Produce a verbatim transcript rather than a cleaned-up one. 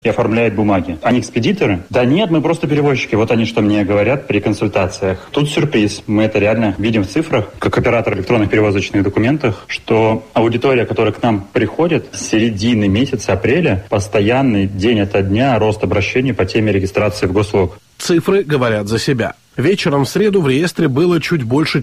и оформляют бумаги. Они экспедиторы? Да нет, мы просто перевозчики. Вот они что мне говорят при консультациях. Тут сюрприз. Мы это реально видим в цифрах, как оператор электронных перевозочных документов, что аудитория, которая к нам приходит с середины месяца апреля, постоянный день ото дня рост обращений по теме регистрации в Гослуг. Цифры говорят за себя. Вечером в среду в реестре было чуть больше